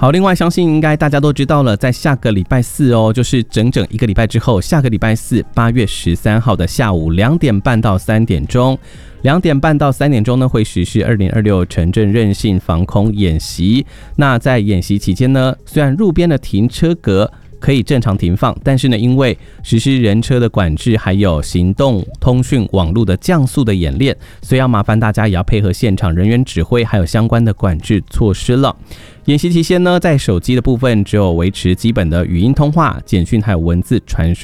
好，另外相信应该大家都知道了，在下个礼拜四就是整整1个礼拜之后，下个礼拜四8月13号的下午2点半到3点钟，2点半到3点钟呢会实施2026城镇韧性防空演习。那在演习期间呢，虽然路边的停车格可以正常停放，但是呢，因为实施人车的管制，还有行动通讯网络的降速的演练，所以要麻烦大家也要配合现场人员指挥，还有相关的管制措施了。演习期间呢，在手机的部分只有维持基本的语音通话、简讯还有文字传输